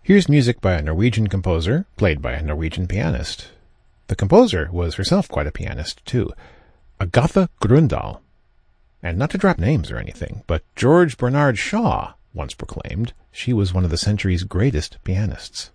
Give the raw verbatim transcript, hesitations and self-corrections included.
Here's music by a Norwegian composer, played by a Norwegian pianist. The composer was herself quite a pianist, too. Agatha Grøndahl. And not to drop names or anything, but George Bernard Shaw once proclaimed she was one of the century's greatest pianists.